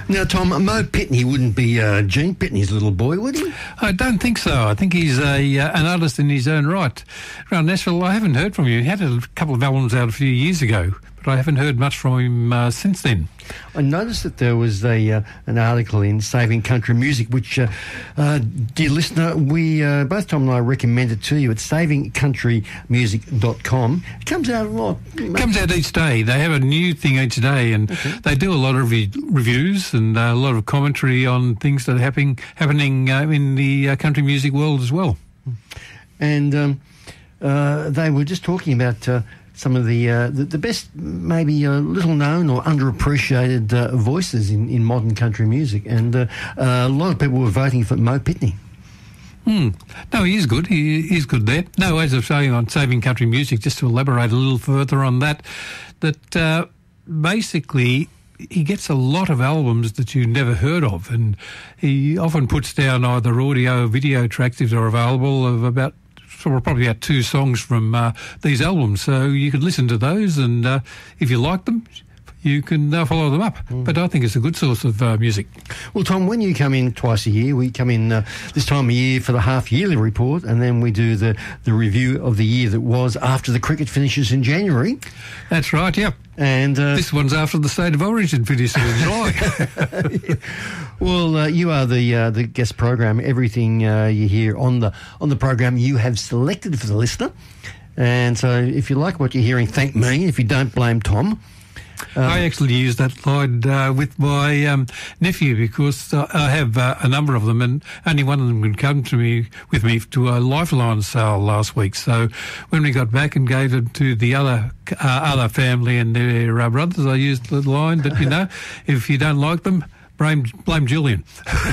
Now, Tom, Mo Pitney wouldn't be Gene Pitney's little boy, would he? I don't think so. I think he's an artist in his own right. Around Nashville, I haven't heard from him. He had a couple of albums out a few years ago, but I haven't heard much from him since then. I noticed that there was an article in Saving Country Music, which, dear listener, we both Tom and I recommend it to you at savingcountrymusic.com. It comes out a lot. It comes out each day. They have a new thing each day, and they do a lot of reviews and a lot of commentary on things that are happening in the country music world as well. And they were just talking about some of the best, maybe little known or underappreciated voices in modern country music, and a lot of people were voting for Mo Pitney. No, he is good. He is good there. No, as I was saying on Saving Country Music, just to elaborate a little further on that basically he gets a lot of albums that you never heard of, and he often puts down either audio or video tracks, if they're available, of about probably about 2 songs from these albums. So you could listen to those, and if you like them, you can follow them up. But I think it's a good source of music. Well, Tom, when you come in twice a year, we come in this time of year for the half-yearly report, and then we do the review of the year that was after the cricket finishes in January. That's right, yep. And this one's after the State of Origin finishes in July. Well, you are the guest program. Everything you hear on the program you have selected for the listener. And so if you like what you're hearing, thank me. If you don't, blame Tom. I actually use that line with my nephew, because I have a number of them, and only one of them could come with me to a Lifeline sale last week. So when we got back and gave them to the other family and their brothers, I used the line that, if you don't like them, blame Julian.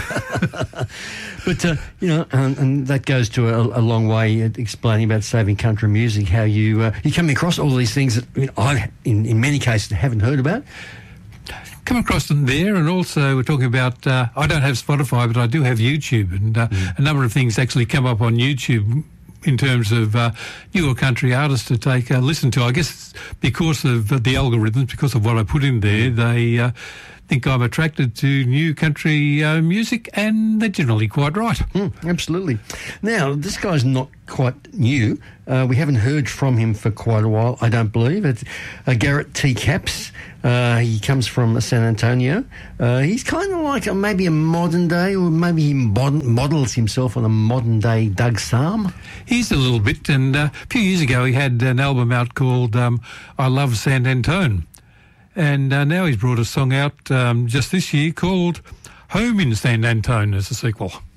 But, and that goes to a long way at explaining about Saving Country Music, how you come across all these things that I, in many cases, haven't heard about. Come across them there, and also we're talking about, I don't have Spotify, but I do have YouTube, and a number of things actually come up on YouTube in terms of newer country artists to take a listen to. I guess because of the algorithms, because of what I put in there, they think I'm attracted to new country music, and they're generally quite right. Absolutely. Now, this guy's not quite new. We haven't heard from him for quite a while, I don't believe. It's Garrett T. Capps. He comes from San Antonio. He's kind of like maybe a modern day, or maybe he models himself on a modern day Doug Sahm. He's a little bit, and a few years ago he had an album out called I Love San Antone. And now he's brought a song out just this year called Home in San Antone as a sequel.